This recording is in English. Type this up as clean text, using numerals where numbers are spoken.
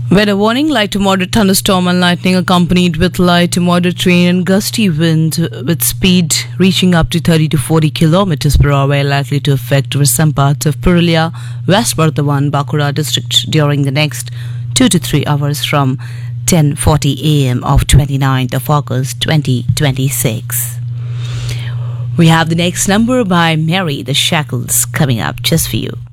Weather warning: light to moderate thunderstorm and lightning accompanied with light to moderate rain and gusty wind with speed reaching up to 30 to 40 kilometers per hour likely to affect over some parts of Purulia, West Bardhaman, Bankura district during the next 2 to 3 hours from 10:40 a.m. of 29th of August 2026. We have the next number by Mary the Shackles coming up just for you.